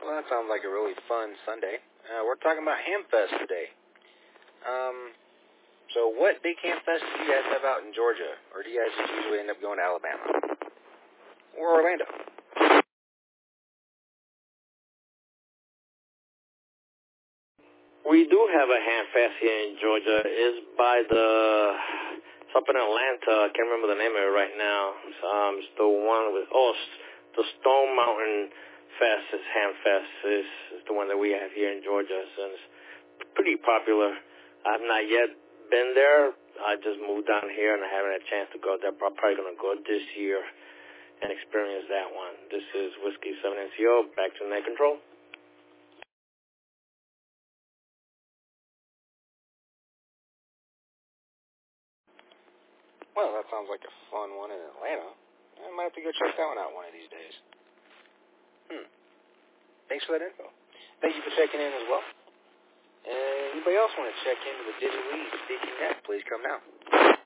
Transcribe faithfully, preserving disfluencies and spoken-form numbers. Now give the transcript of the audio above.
Well, that sounds like a really fun Sunday. Uh, we're talking about Hamfest today. Um, so what big Hamfest do you guys have out in Georgia? Or do you guys just usually end up going to Alabama? Or Orlando? We do have a Hamfest here in Georgia. It's by the, it's up in Atlanta. I can't remember the name of it right now. It's, um, it's the one with, oh, it's the Stone Mountain Fest. It's Hamfest. It's, it's the one that we have here in Georgia. And it's pretty popular. I've not yet been there. I just moved down here and I haven't had a chance to go there. I'm probably going to go this year and experience that one. This is Whiskey seven N C O, back to Net Control. Well, that sounds like a fun one in Atlanta. I might have to go check that one out one of these days. Hmm. Thanks for that info. Thank you for checking in as well. And anybody else want to check into the digitally speaking net, please come now.